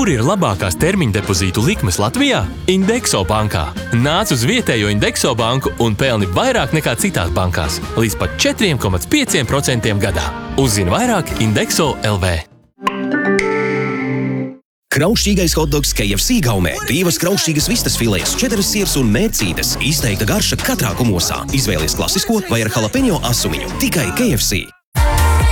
Kur ir labākās termiņa depozītu likmes Latvijā? Indexo bankā. Nāc uz vietējo Indexo banku un pelni vairāk nekā citās bankās. Līdz pat 4,5% gadā. Uzzini vairāk Indexo LV. Krausšķīgais hotdogs KFC gaumē. 2 krausšķīgas vistas filējas, 4 siers un mērcītes. Izteikta garša katrā kumosā. Izvēlies klasisko vai ar jalapeņo asumiņu. Tikai KFC.